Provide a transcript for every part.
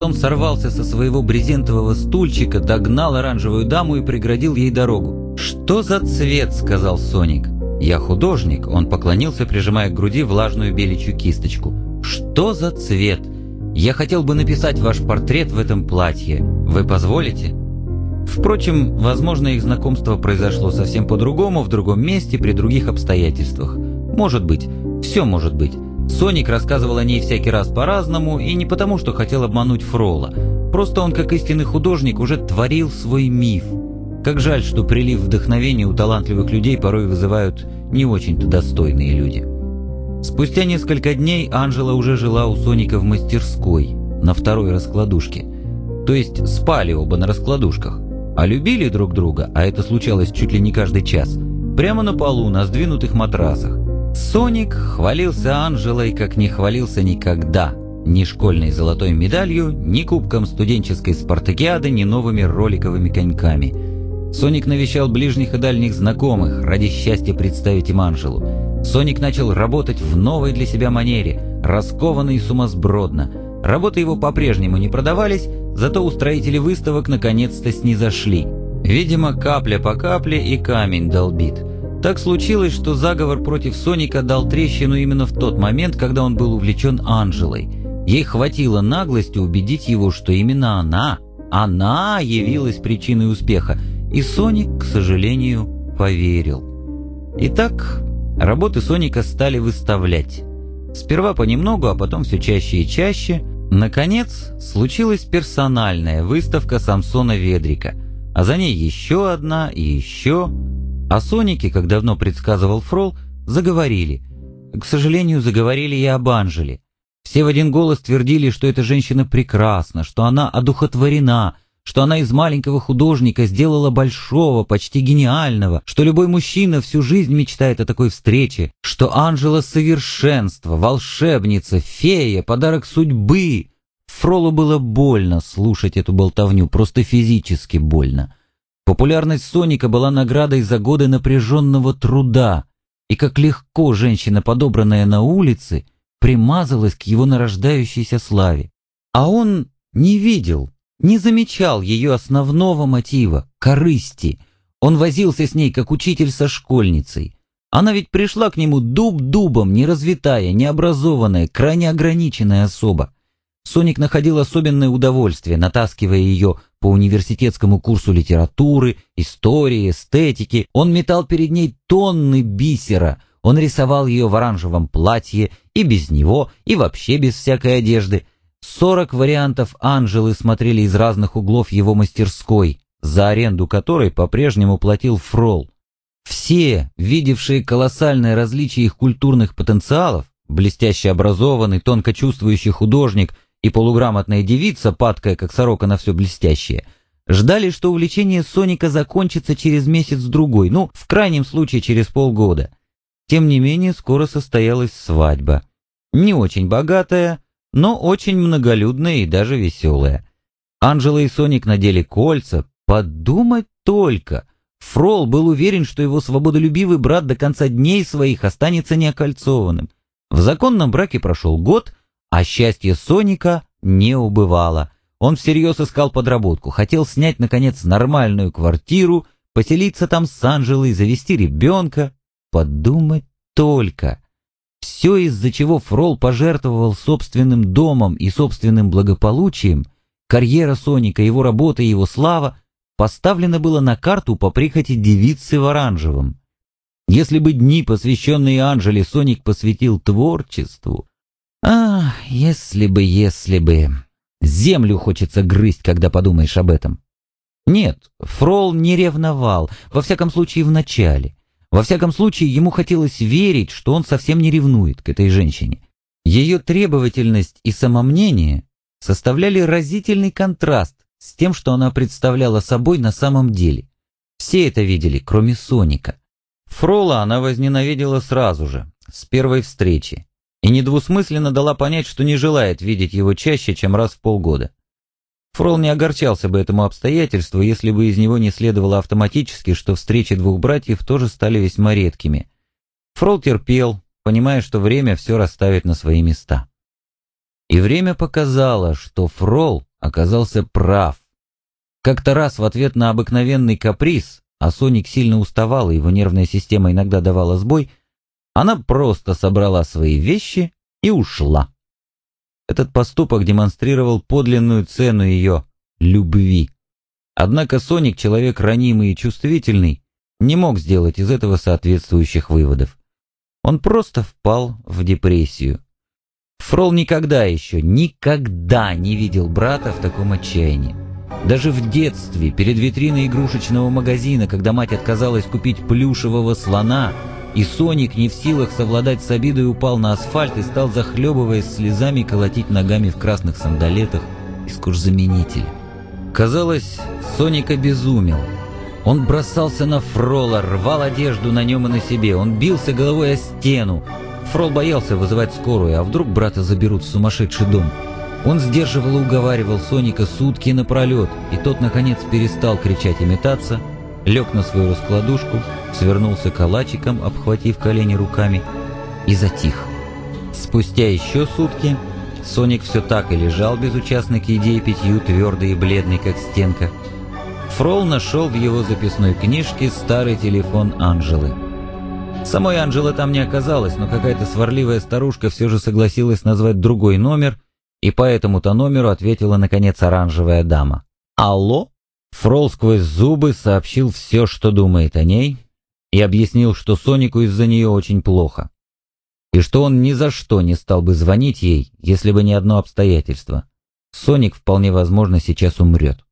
Он сорвался со своего брезентового стульчика, догнал оранжевую даму и преградил ей дорогу. «Что за цвет?» — сказал Соник. «Я художник», — он поклонился, прижимая к груди влажную беличью кисточку. «Что за цвет? Я хотел бы написать ваш портрет в этом платье. Вы позволите?» Впрочем, возможно, их знакомство произошло совсем по-другому, в другом месте, при других обстоятельствах. Может быть, все может быть. Соник рассказывал о ней всякий раз по-разному, и не потому, что хотел обмануть Фролла. Просто он, как истинный художник, уже творил свой миф. Как жаль, что прилив вдохновения у талантливых людей порой вызывают не очень-то достойные люди. Спустя несколько дней Анжела уже жила у Соника в мастерской, на второй раскладушке. То есть спали оба на раскладушках. А любили друг друга, а это случалось чуть ли не каждый час, прямо на полу, на сдвинутых матрасах. Соник хвалился Анжелой, как не хвалился никогда. Ни школьной золотой медалью, ни кубком студенческой спартакиады, ни новыми роликовыми коньками. Соник навещал ближних и дальних знакомых ради счастья представить им Анжелу. Соник начал работать в новой для себя манере, раскованно и сумасбродно. Работы его по-прежнему не продавались, зато устроители выставок наконец-то снизошли. Видимо, капля по капле и камень долбит. Так случилось, что заговор против Соника дал трещину именно в тот момент, когда он был увлечен Анжелой. Ей хватило наглости убедить его, что именно она явилась причиной успеха, и Соник, к сожалению, поверил. Итак, работы Соника стали выставлять. Сперва понемногу, а потом все чаще и чаще. Наконец, случилась персональная выставка Самсона Ведрика, а за ней еще одна и еще. О Сонике, как давно предсказывал Фролл, заговорили. К сожалению, заговорили и об Анжеле. Все в один голос твердили, что эта женщина прекрасна, что она одухотворена, что она из маленького художника сделала большого, почти гениального, что любой мужчина всю жизнь мечтает о такой встрече, что Анжела — совершенство, волшебница, фея, подарок судьбы. Фроллу было больно слушать эту болтовню, просто физически больно. Популярность Соника была наградой за годы напряженного труда, и как легко женщина, подобранная на улице, примазалась к его нарождающейся славе. А он не видел, не замечал ее основного мотива — корысти. Он возился с ней, как учитель со школьницей. Она ведь пришла к нему дуб дубом, неразвитая, необразованная, крайне ограниченная особа. Соник находил особенное удовольствие, натаскивая ее по университетскому курсу литературы, истории, эстетики. Он метал перед ней тонны бисера. Он рисовал ее в оранжевом платье и без него, и вообще без всякой одежды. 40 вариантов Анжелы смотрели из разных углов его мастерской, за аренду которой по-прежнему платил Фролл. Все, видевшие колоссальное различие их культурных потенциалов, блестяще образованный, тонко чувствующий художник и полуграмотная девица, падкая как сорока на все блестящее, ждали, что увлечение Соника закончится через месяц-другой, ну, в крайнем случае через полгода. Тем не менее, скоро состоялась свадьба. Не очень богатая, но очень многолюдная и даже веселая. Анжела и Соник надели кольца. Подумать только! Фролл был уверен, что его свободолюбивый брат до конца дней своих останется неокольцованным. В законном браке прошел год, а счастье Соника не убывало. Он всерьез искал подработку, хотел снять, наконец, нормальную квартиру, поселиться там с Анжелой, завести ребенка. Подумать только! Все, из-за чего Фролл пожертвовал собственным домом и собственным благополучием, карьера Соника, его работа и его слава, поставлено было на карту по прихоти девицы в оранжевом. Если бы дни, посвященные Анжеле, Соник посвятил творчеству... если бы... Землю хочется грызть, когда подумаешь об этом. Нет, Фролл не ревновал, во всяком случае в начале. Во всяком случае, ему хотелось верить, что он совсем не ревнует к этой женщине. Ее требовательность и самомнение составляли разительный контраст с тем, что она представляла собой на самом деле. Все это видели, кроме Соника. Фролла она возненавидела сразу же, с первой встречи, и недвусмысленно дала понять, что не желает видеть его чаще, чем раз в полгода. Фролл не огорчался бы этому обстоятельству, если бы из него не следовало автоматически, что встречи двух братьев тоже стали весьма редкими. Фролл терпел, понимая, что время все расставит на свои места. И время показало, что Фролл оказался прав. Как-то раз в ответ на обыкновенный каприз, а Соник сильно уставал и его нервная система иногда давала сбой, она просто собрала свои вещи и ушла. Этот поступок демонстрировал подлинную цену ее любви. Однако Соник, человек ранимый и чувствительный, не мог сделать из этого соответствующих выводов. Он просто впал в депрессию. Фрол никогда не видел брата в таком отчаянии. Даже в детстве, перед витриной игрушечного магазина, когда мать отказалась купить плюшевого слона, и Соник, не в силах совладать с обидой, упал на асфальт и стал, захлебываясь слезами, колотить ногами в красных сандалетах из кожзаменителя. Казалось, Соник обезумел. Он бросался на Фрола, рвал одежду на нем и на себе, он бился головой о стену. Фрол боялся вызывать скорую, а вдруг брата заберут в сумасшедший дом. Он сдерживал и уговаривал Соника сутки напролет, и тот, наконец, перестал кричать и метаться, лег на свою раскладушку, свернулся калачиком, обхватив колени руками, и затих. Спустя еще сутки Соник все так и лежал безучастный к еде и питью, твердый и бледный, как стенка. Фрол нашел в его записной книжке старый телефон Анжелы. Самой Анжелы там не оказалось, но какая-то сварливая старушка все же согласилась назвать другой номер, и по этому-то номеру ответила, наконец, оранжевая дама. «Алло?» Фрол сквозь зубы сообщил все, что думает о ней, и объяснил, что Сонику из-за нее очень плохо, и что он ни за что не стал бы звонить ей, если бы не одно обстоятельство. Соник, вполне возможно, сейчас умрет.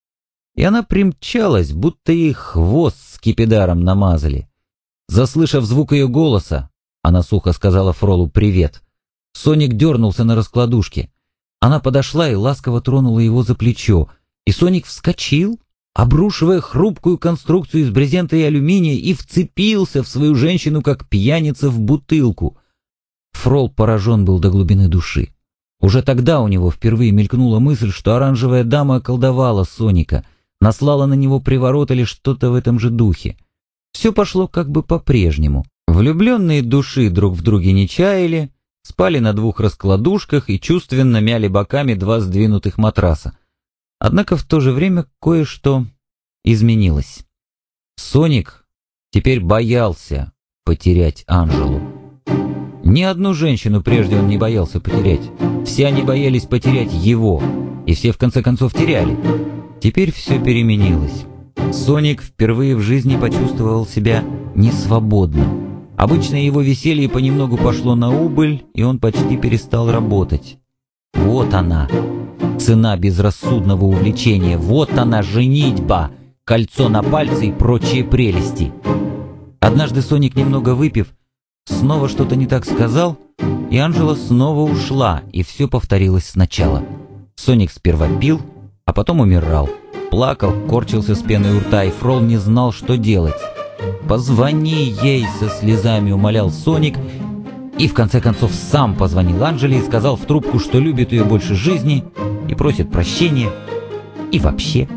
И она примчалась, будто ей хвост скипидаром намазали. Заслышав звук ее голоса, она сухо сказала Фролу «привет». Соник дернулся на раскладушке. Она подошла и ласково тронула его за плечо, и Соник вскочил, обрушивая хрупкую конструкцию из брезента и алюминия, и вцепился в свою женщину, как пьяница в бутылку. Фрол поражен был до глубины души. Уже тогда у него впервые мелькнула мысль, что оранжевая дама околдовала Соника, наслала на него приворот или что-то в этом же духе. Все пошло как бы по-прежнему. Влюбленные души друг в друге не чаяли, спали на двух раскладушках и чувственно мяли боками два сдвинутых матраса. Однако в то же время кое-что изменилось. Соник теперь боялся потерять Анжелу. Ни одну женщину прежде он не боялся потерять. Все они боялись потерять его, и все в конце концов теряли. Теперь все переменилось. Соник впервые в жизни почувствовал себя несвободным. Обычное его веселье понемногу пошло на убыль, и он почти перестал работать. Вот она, цена безрассудного увлечения, вот она, женитьба, кольцо на пальце и прочие прелести. Однажды Соник, немного выпив, снова что-то не так сказал, и Анжела снова ушла, и все повторилось сначала. Соник сперва пил, а потом умирал. Плакал, корчился с пеной у рта, и Фрол не знал, что делать. «Позвони ей!» — со слезами умолял Соник, и в конце концов сам позвонил Анжеле и сказал в трубку, что любит ее больше жизни и просит прощения. И вообще.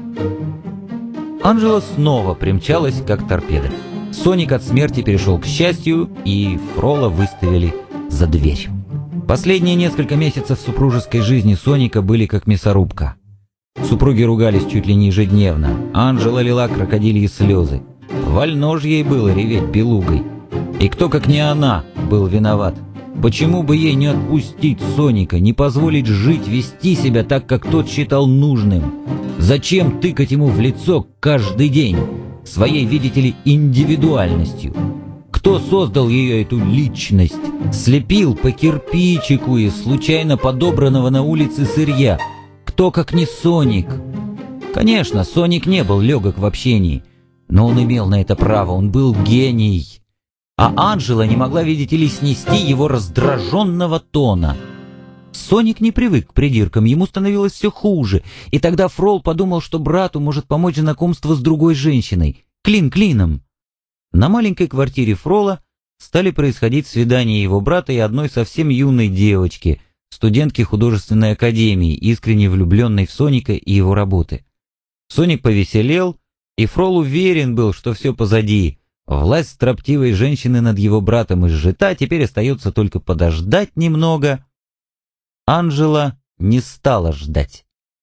Анжела снова примчалась, как торпеда. Соник от смерти перешел к счастью, и Фрола выставили за дверь. Последние несколько месяцев супружеской жизни Соника были как мясорубка. Супруги ругались чуть ли не ежедневно. Анжела лила крокодильи слезы. Вольно ж ей было реветь белугой. И кто, как не она, был виноват? Почему бы ей не отпустить Соника, не позволить жить, вести себя так, как тот считал нужным? Зачем тыкать ему в лицо каждый день своей, видите ли, индивидуальностью? Кто создал ее, эту личность? Слепил по кирпичику из случайно подобранного на улице сырья. Кто, как не Соник? Конечно, Соник не был легок в общении, но он имел на это право, он был гений. А Анжела не могла, видите ли, снести его раздраженного тона. Соник не привык к придиркам, ему становилось все хуже, и тогда Фрол подумал, что брату может помочь знакомство с другой женщиной, клин клином. На маленькой квартире Фрола стали происходить свидания его брата и одной совсем юной девочки, студентки художественной академии, искренне влюбленной в Соника и его работы. Соник повеселел, и Фрол уверен был, что все позади. Власть строптивой женщины над его братом изжита, теперь остается только подождать немного. Анжела не стала ждать.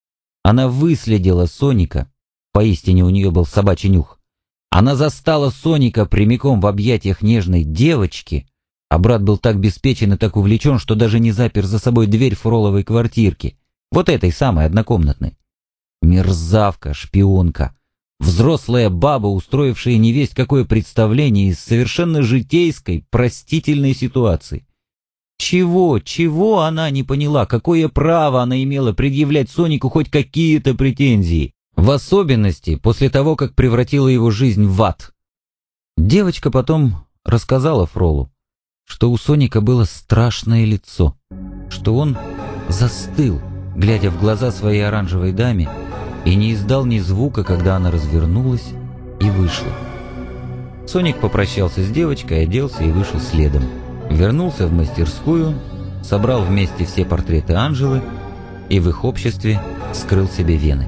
Она выследила Соника, поистине у нее был собачий нюх. Она застала Соника прямиком в объятиях нежной девочки, а брат был так беспечен и так увлечен, что даже не запер за собой дверь Фроловой квартирки, вот этой самой однокомнатной. Мерзавка, шпионка, взрослая баба, устроившая невесть какое представление из совершенно житейской, простительной ситуации. Чего она не поняла, какое право она имела предъявлять Сонику хоть какие-то претензии, в особенности после того, как превратила его жизнь в ад. Девочка потом рассказала Фролу, что у Соника было страшное лицо, что он застыл, глядя в глаза своей оранжевой даме, и не издал ни звука, когда она развернулась и вышла. Соник попрощался с девочкой, оделся и вышел следом. Вернулся в мастерскую, собрал вместе все портреты Анжелы и в их обществе вскрыл себе вены.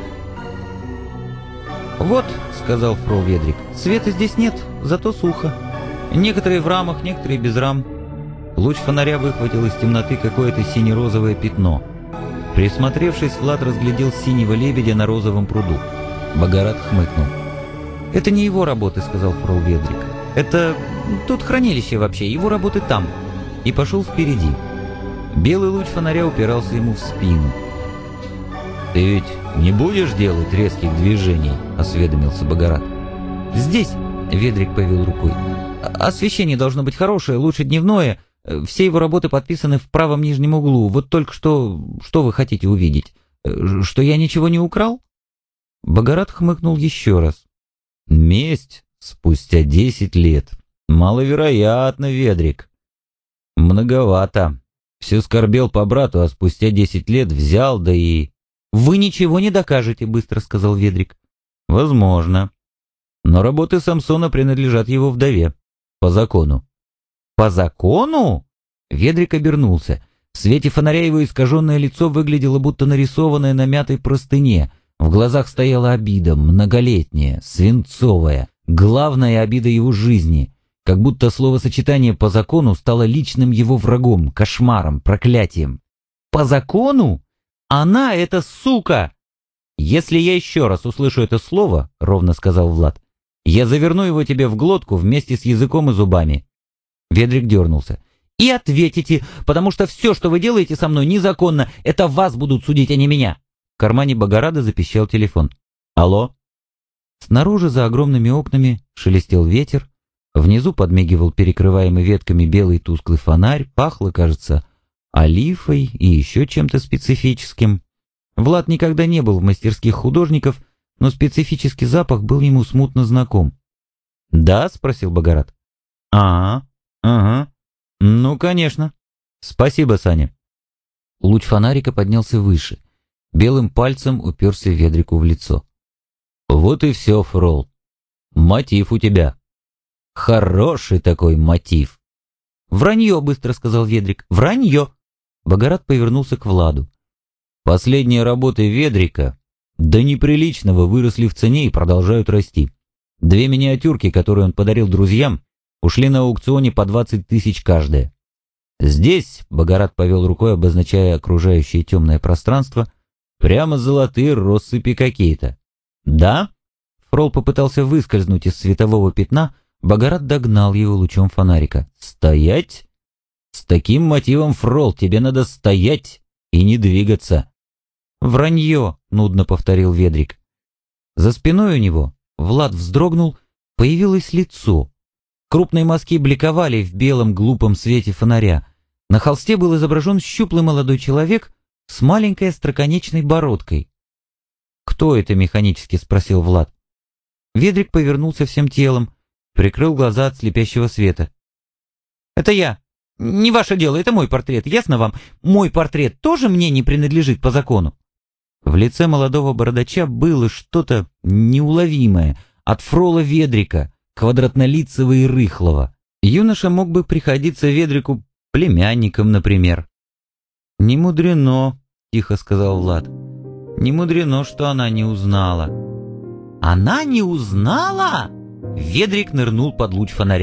«Вот», — сказал фрау Ведрик, — «света здесь нет, зато сухо. Некоторые в рамах, некоторые без рам». Луч фонаря выхватил из темноты какое-то сине-розовое пятно. Присмотревшись, Влад разглядел синего лебедя на розовом пруду. Богорат хмыкнул. «Это не его работы», — сказал фрау Ведрик. «Это... тут хранилище вообще, его работы там». И пошел впереди. Белый луч фонаря упирался ему в спину. «Ты ведь не будешь делать резких движений?» — осведомился Богорат. «Здесь», — Ведрик повел рукой. «Освещение должно быть хорошее, лучше дневное. Все его работы подписаны в правом нижнем углу. Вот только что вы хотите увидеть? Что я ничего не украл?» Богорат хмыкнул еще раз. «Месть спустя 10 лет. Маловероятно, Ведрик. Многовато. Все скорбел по брату, а спустя 10 лет взял, да и...» «Вы ничего не докажете», — быстро сказал Ведрик. «Возможно. Но работы Самсона принадлежат его вдове. По закону». «По закону?» Ведрик обернулся. В свете фонаря его искаженное лицо выглядело будто нарисованное на мятой простыне. В глазах стояла обида, многолетняя, свинцовая, главная обида его жизни. Как будто словосочетание «по закону» стало личным его врагом, кошмаром, проклятием. «По закону? Она — это сука!» «Если я еще раз услышу это слово, — ровно сказал Влад, — я заверну его тебе в глотку вместе с языком и зубами». Ведрик дернулся. «И ответите, потому что все, что вы делаете со мной, незаконно. Это вас будут судить, а не меня». В кармане Богорада запищал телефон. «Алло?» Снаружи за огромными окнами шелестел ветер, внизу подмигивал перекрываемый ветками белый тусклый фонарь, пахло, кажется, олифой и еще чем-то специфическим. Влад никогда не был в мастерских художников, но специфический запах был ему смутно знаком. «Да?» — спросил Богорат. Ага. Ну, конечно. Спасибо, Саня». Луч фонарика поднялся выше. Белым пальцем уперся Ведрику в лицо. «Вот и все, Фрол. Мотив у тебя. Хороший такой мотив». «Вранье», — быстро сказал Ведрик. «Вранье». Богорат повернулся к Владу. «Последние работы Ведрика до неприличного выросли в цене и продолжают расти. 2 миниатюрки, которые он подарил друзьям, ушли на аукционе по 20 тысяч каждая. Здесь, — Богорат повел рукой, обозначая окружающее темное пространство, — прямо золотые россыпи какие-то». «Да?» Фрол попытался выскользнуть из светового пятна, Богорат догнал его лучом фонарика. «Стоять? С таким мотивом, Фрол, тебе надо стоять и не двигаться». «Вранье», — нудно повторил Ведрик. За спиной у него Влад вздрогнул, появилось лицо. Крупные мазки бликовали в белом глупом свете фонаря. На холсте был изображен щуплый молодой человек с маленькой остроконечной бородкой. «Кто это?» — механически спросил Влад. Ведрик повернулся всем телом, прикрыл глаза от слепящего света. «Это я. Не ваше дело, это мой портрет, ясно вам? Мой портрет тоже мне не принадлежит по закону». В лице молодого бородача было что-то неуловимое от Фрола Ведрика, квадратнолицего и рыхлого. Юноша мог бы приходиться Ведрику племянником, например. «Не мудрено», — тихо сказал Влад. «Не мудрено, что она не узнала». «Она не узнала?» Ведрик нырнул под луч фонаря.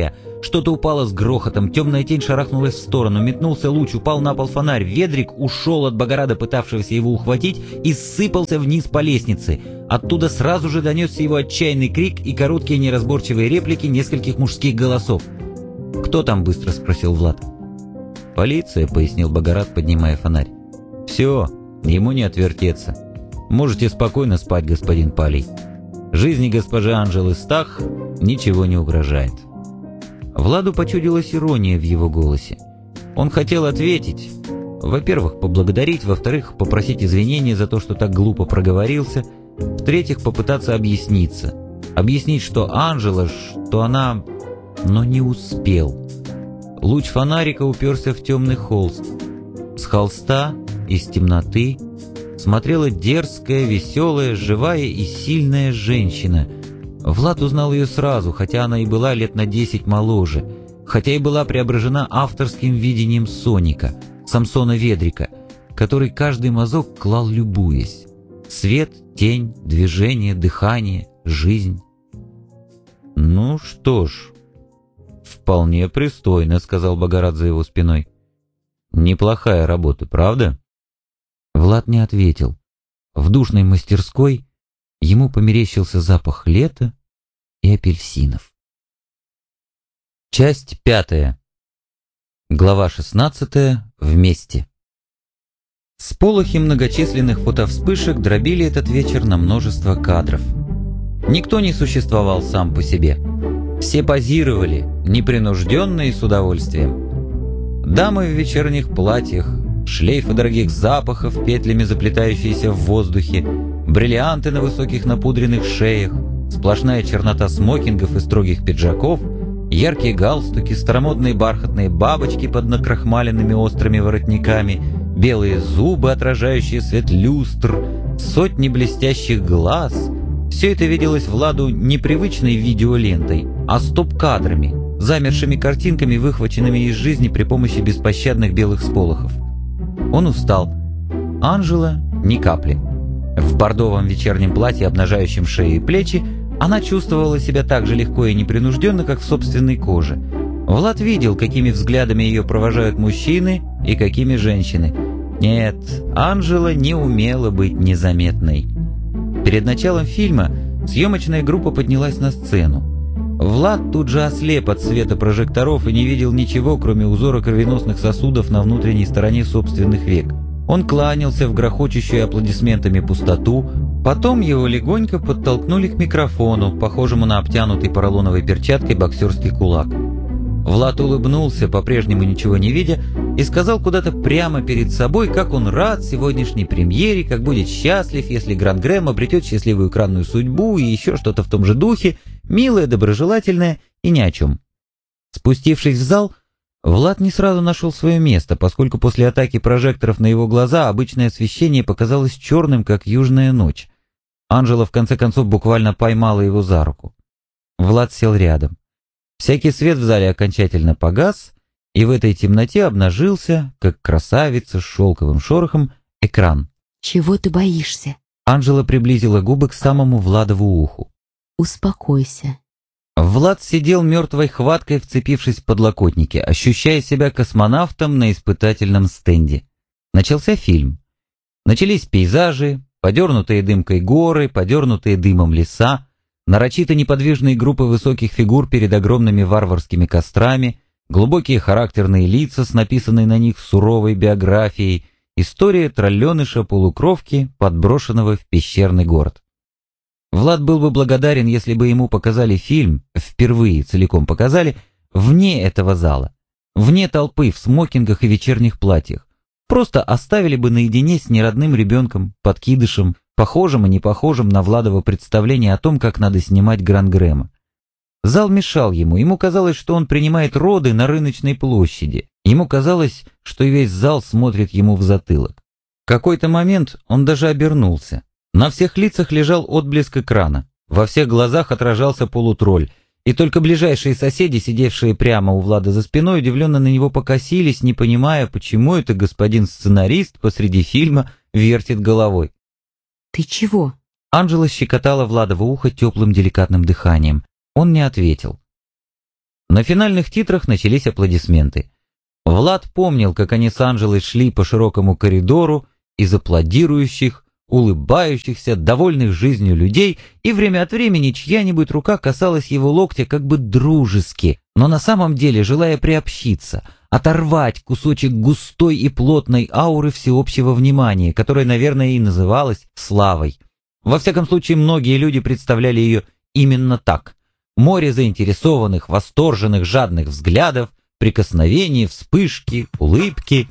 Что-то упало с грохотом, темная тень шарахнулась в сторону, метнулся луч, упал на пол фонарь, Ведрик ушел от Богорада, пытавшегося его ухватить, и сыпался вниз по лестнице. Оттуда сразу же донесся его отчаянный крик и короткие неразборчивые реплики нескольких мужских голосов. «Кто там?» — быстро спросил Влад. «Полиция», — пояснил Богорад, поднимая фонарь. «Все, ему не отвертеться. Можете спокойно спать, господин Палий. Жизни госпожи Анжелы Стах ничего не угрожает». Владу почудилась ирония в его голосе. Он хотел ответить. Во-первых, поблагодарить, во-вторых, попросить извинения за то, что так глупо проговорился, в-третьих, попытаться объясниться. Объяснить, что Анжела, что она... Но не успел. Луч фонарика уперся в темный холст. С холста, из темноты, смотрела дерзкая, веселая, живая и сильная женщина. Влад узнал ее сразу, хотя она и была лет на 10 моложе, хотя и была преображена авторским видением Соника, Самсона Ведрика, который каждый мазок клал, любуясь. Свет, тень, движение, дыхание, жизнь. «Ну что ж, вполне пристойно», — сказал Богорад за его спиной. «Неплохая работа, правда?» Влад не ответил. В душной мастерской ему померещился запах лета и апельсинов. Часть 5. Глава 16. Вместе. Сполохи многочисленных фотовспышек дробили этот вечер на множество кадров. Никто не существовал сам по себе. Все позировали, непринужденно и с удовольствием. Дамы в вечерних платьях, шлейфы дорогих запахов, петлями заплетающиеся в воздухе, бриллианты на высоких напудренных шеях, сплошная чернота смокингов и строгих пиджаков, яркие галстуки, старомодные бархатные бабочки под накрахмаленными острыми воротниками, белые зубы, отражающие свет люстр, сотни блестящих глаз. Все это виделось Владу не привычной видеолентой, а стоп-кадрами, замершими картинками, выхваченными из жизни при помощи беспощадных белых сполохов. Он устал. Анжела — ни капли. В бордовом вечернем платье, обнажающем шею и плечи, она чувствовала себя так же легко и непринужденно, как в собственной коже. Влад видел, какими взглядами ее провожают мужчины и какими женщины. Нет, Анжела не умела быть незаметной. Перед началом фильма съемочная группа поднялась на сцену. Влад тут же ослеп от света прожекторов и не видел ничего, кроме узора кровеносных сосудов на внутренней стороне собственных век. Он кланялся в грохочущую аплодисментами пустоту, потом его легонько подтолкнули к микрофону, похожему на обтянутый поролоновой перчаткой боксерский кулак. Влад улыбнулся, по-прежнему ничего не видя, и сказал куда-то прямо перед собой, как он рад сегодняшней премьере, как будет счастлив, если Гранд Грэм обретет счастливую экранную судьбу и еще что-то в том же духе, милое, доброжелательное и ни о чем. Спустившись в зал, Влад не сразу нашел свое место, поскольку после атаки прожекторов на его глаза обычное освещение показалось черным, как южная ночь. Анжела в конце концов буквально поймала его за руку. Влад сел рядом. Всякий свет в зале окончательно погас, и в этой темноте обнажился, как красавица с шелковым шорохом, экран. «Чего ты боишься?» Анжела приблизила губы к самому Владову уху. «Успокойся». Влад сидел мертвой хваткой, вцепившись в подлокотники, ощущая себя космонавтом на испытательном стенде. Начался фильм. Начались пейзажи, подернутые дымкой горы, подернутые дымом леса, нарочито неподвижные группы высоких фигур перед огромными варварскими кострами, глубокие характерные лица с написанной на них суровой биографией, история тролленыша-полукровки, подброшенного в пещерный город. Влад был бы благодарен, если бы ему показали фильм, впервые целиком показали, вне этого зала, вне толпы в смокингах и вечерних платьях. Просто оставили бы наедине с неродным ребенком, подкидышем, похожим и не похожим на Владово представление о том, как надо снимать Гранд Грэма. Зал мешал ему казалось, что он принимает роды на рыночной площади, ему казалось, что весь зал смотрит ему в затылок. В какой-то момент он даже обернулся. На всех лицах лежал отблеск экрана, во всех глазах отражался полутролль, и только ближайшие соседи, сидевшие прямо у Влада за спиной, удивленно на него покосились, не понимая, почему это господин сценарист посреди фильма вертит головой. «Ты чего?» Анжела щекотала Владово ухо теплым деликатным дыханием. Он не ответил. На финальных титрах начались аплодисменты. Влад помнил, как они с Анжелой шли по широкому коридору из аплодирующих, улыбающихся, довольных жизнью людей, и время от времени чья-нибудь рука касалась его локтя как бы дружески, но на самом деле желая приобщиться, оторвать кусочек густой и плотной ауры всеобщего внимания, которая, наверное, и называлась славой. Во всяком случае, многие люди представляли ее именно так. Море заинтересованных, восторженных, жадных взглядов, прикосновений, вспышки, улыбки,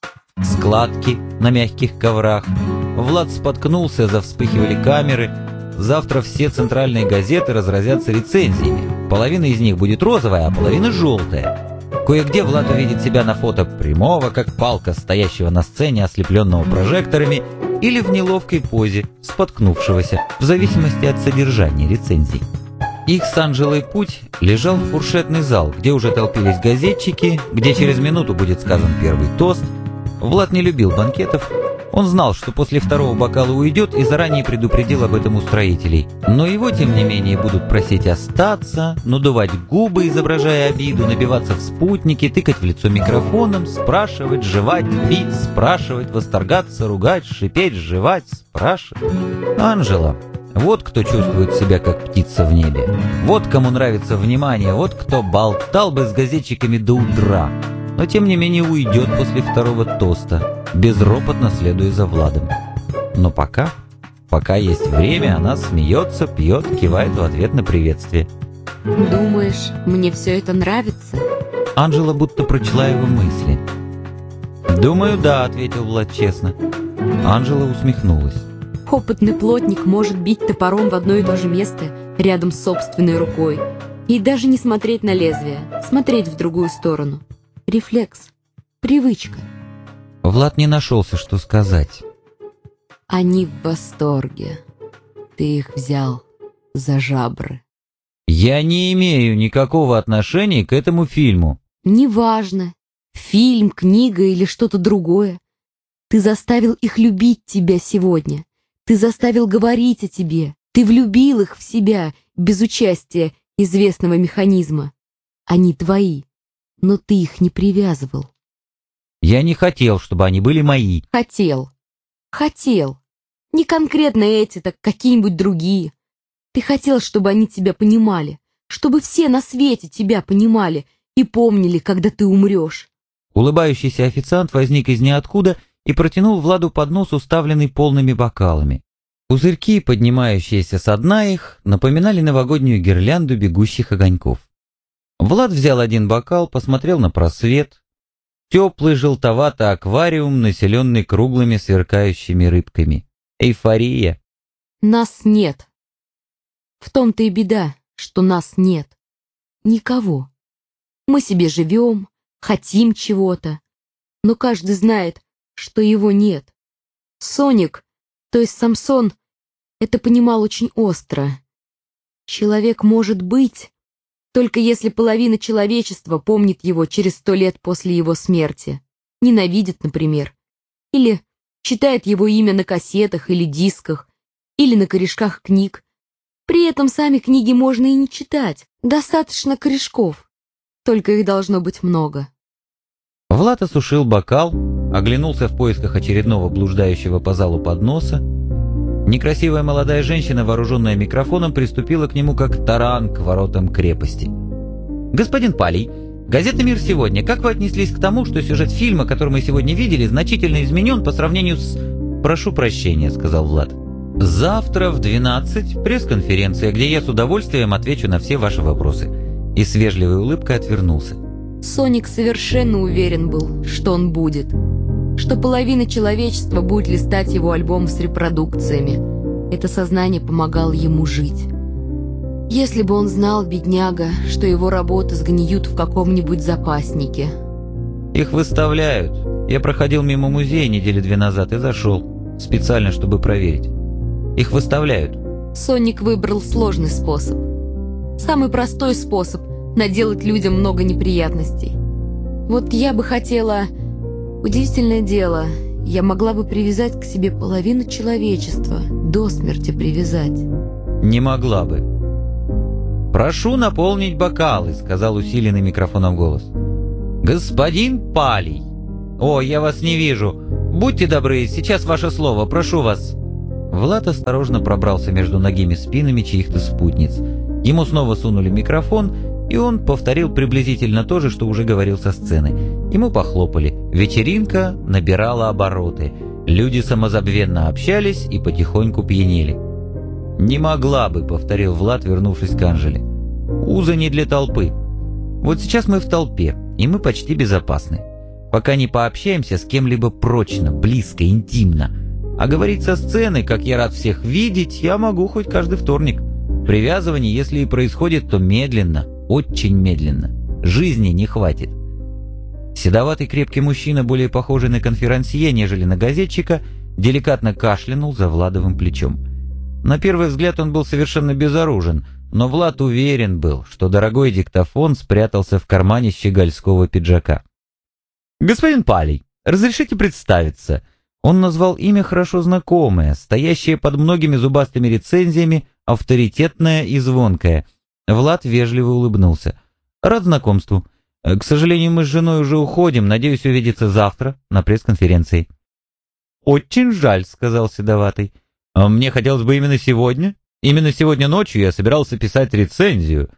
складки на мягких коврах. Влад споткнулся, завспыхивали камеры. Завтра все центральные газеты разразятся рецензиями. Половина из них будет розовая, а половина желтая. Кое-где Влад увидит себя на фото прямого, как палка, стоящего на сцене, ослепленного прожекторами, или в неловкой позе, споткнувшегося, в зависимости от содержания рецензий. Их с Анжелой путь лежал в фуршетный зал, где уже толпились газетчики, где через минуту будет сказан первый тост. Влад не любил банкетов. Он знал, что после второго бокала уйдет, и заранее предупредил об этом устроителей. Но его, тем не менее, будут просить остаться, надувать губы, изображая обиду, набиваться в спутники, тыкать в лицо микрофоном, спрашивать, жевать, пить, спрашивать, восторгаться, ругать, шипеть, жевать, спрашивать. Анжела. Вот кто чувствует себя как птица в небе. Вот кому нравится внимание, вот кто болтал бы с газетчиками до утра. Но тем не менее уйдет после второго тоста, безропотно следуя за Владом. Но пока есть время, она смеется, пьет, кивает в ответ на приветствие. Думаешь, мне все это нравится? Анжела будто прочла его мысли. «Думаю, да», — ответил Влад честно. Анжела усмехнулась. Опытный плотник может бить топором в одно и то же место, рядом с собственной рукой, и даже не смотреть на лезвие, смотреть в другую сторону. Рефлекс. Привычка. Влад не нашелся, что сказать. Они в восторге. Ты их взял за жабры. Я не имею никакого отношения к этому фильму. Неважно. Фильм, книга или что-то другое. Ты заставил их любить тебя сегодня. Ты заставил говорить о тебе. Ты влюбил их в себя без участия известного механизма. Они твои. Но ты их не привязывал. Я не хотел, чтобы они были мои. Хотел. Не конкретно эти, так какие-нибудь другие. Ты хотел, чтобы они тебя понимали, чтобы все на свете тебя понимали и помнили, когда ты умрешь. Улыбающийся официант возник из ниоткуда и протянул Владу поднос, уставленный полными бокалами. Пузырьки, поднимающиеся со дна их, напоминали новогоднюю гирлянду бегущих огоньков. Влад взял один бокал, посмотрел на просвет. Теплый желтоватый аквариум, населенный круглыми сверкающими рыбками. Эйфория. Нас нет. В том-то и беда, что нас нет. Никого. Мы себе живем, хотим чего-то, но каждый знает, что его нет. Соник, то есть Самсон, это понимал очень остро. Человек может быть, только если половина человечества помнит его через 100 лет после его смерти. Ненавидит, например. Или читает его имя на кассетах или дисках, или на корешках книг. При этом сами книги можно и не читать. Достаточно корешков. Только их должно быть много. Влад осушил бокал, оглянулся в поисках очередного блуждающего по залу подноса. Некрасивая молодая женщина, вооруженная микрофоном, приступила к нему как таран к воротам крепости. «Господин Палий, газета «Мир сегодня», как вы отнеслись к тому, что сюжет фильма, который мы сегодня видели, значительно изменен по сравнению с...» «Прошу прощения», — сказал Влад. «Завтра в 12 пресс-конференция, где я с удовольствием отвечу на все ваши вопросы». И с вежливой улыбкой отвернулся. Соник совершенно уверен был, что он будет. Что половина человечества будет листать его альбом с репродукциями. Это сознание помогало ему жить. Если бы он знал, бедняга, что его работы сгниют в каком-нибудь запаснике. Их выставляют. Я проходил мимо музея недели 2 назад и зашел. Специально, чтобы проверить. Их выставляют. Соник выбрал сложный способ. Самый простой способ наделать людям много неприятностей. Вот я бы хотела... Удивительное дело, я могла бы привязать к себе половину человечества, до смерти привязать. Не могла бы. «Прошу наполнить бокалы», — сказал усиленный микрофоном голос. «Господин Палий!» «О, я вас не вижу! Будьте добры, сейчас ваше слово, прошу вас!» Влад осторожно пробрался между ногими спинами чьих-то спутниц. Ему снова сунули микрофон, и он повторил приблизительно то же, что уже говорил со сцены. Ему похлопали. Вечеринка набирала обороты. Люди самозабвенно общались и потихоньку пьянели. «Не могла бы», — повторил Влад, вернувшись к Анжеле. «Уза не для толпы. Вот сейчас мы в толпе, и мы почти безопасны. Пока не пообщаемся с кем-либо прочно, близко, интимно. А говорить со сцены, как я рад всех видеть, я могу хоть каждый вторник. Привязывание, если и происходит, то медленно, очень медленно. Жизни не хватит». Седоватый крепкий мужчина, более похожий на конферансье, нежели на газетчика, деликатно кашлянул за Владовым плечом. На первый взгляд он был совершенно безоружен, но Влад уверен был, что дорогой диктофон спрятался в кармане щегольского пиджака. «Господин Палий, разрешите представиться?» Он назвал имя хорошо знакомое, стоящее под многими зубастыми рецензиями, авторитетное и звонкое. Влад вежливо улыбнулся. «Рад знакомству. К сожалению, мы с женой уже уходим, надеюсь увидеться завтра на пресс-конференции». «Очень жаль», — сказал Седоватый. «Мне хотелось бы именно сегодня. Именно сегодня ночью я собирался писать рецензию».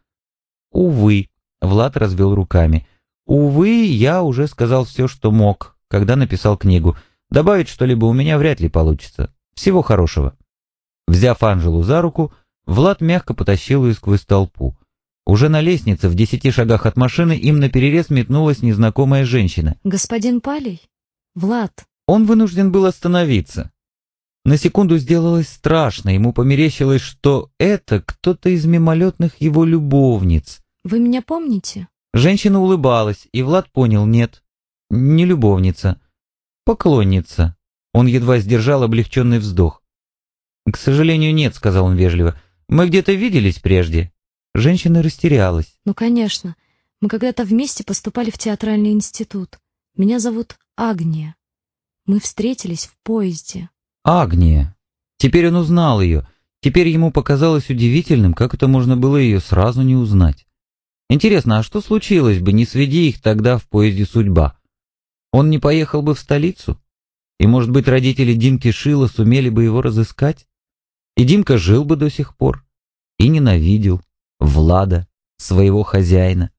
«Увы», — Влад развел руками. «Увы, я уже сказал все, что мог, когда написал книгу. Добавить что-либо у меня вряд ли получится. Всего хорошего». Взяв Анжелу за руку, Влад мягко потащил ее сквозь толпу. Уже на лестнице, в 10 шагах от машины, им наперерез метнулась незнакомая женщина. «Господин Палий? Влад!» Он вынужден был остановиться. На секунду сделалось страшно, ему померещилось, что это кто-то из мимолетных его любовниц. «Вы меня помните?» Женщина улыбалась, и Влад понял, нет, не любовница, поклонница. Он едва сдержал облегченный вздох. «К сожалению, нет», — сказал он вежливо. «Мы где-то виделись прежде». Женщина растерялась. «Ну, конечно. Мы когда-то вместе поступали в театральный институт. Меня зовут Агния. Мы встретились в поезде». Агния. Теперь он узнал ее. Теперь ему показалось удивительным, как это можно было ее сразу не узнать. Интересно, а что случилось бы, не сведи их тогда в поезде судьба? Он не поехал бы в столицу? И, может быть, родители Димки Шила сумели бы его разыскать? И Димка жил бы до сих пор. И ненавидел Влада, своего хозяина.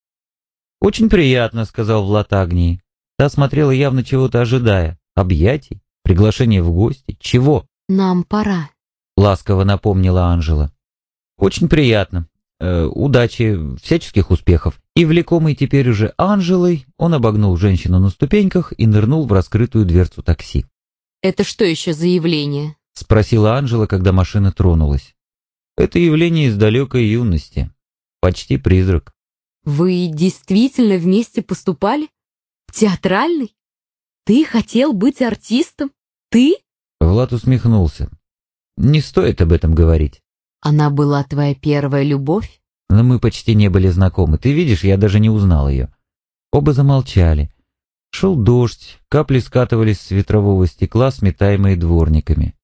«Очень приятно», — сказал Влад Агнии. Та смотрела явно чего-то ожидая. Объятий, приглашение в гости, чего? «Нам пора», — ласково напомнила Анжела. «Очень приятно. Удачи, всяческих успехов». И, влекомый теперь уже Анжелой, он обогнул женщину на ступеньках и нырнул в раскрытую дверцу такси. «Это что еще за явление?» — спросила Анжела, когда машина тронулась. «Это явление из далекой юности. Почти призрак». «Вы действительно вместе поступали? В театральный? Ты хотел быть артистом? Ты?» Влад усмехнулся. «Не стоит об этом говорить». «Она была твоя первая любовь?» «Но мы почти не были знакомы. Ты видишь, я даже не узнал ее». Оба замолчали. Шел дождь, капли скатывались с ветрового стекла, сметаемые дворниками.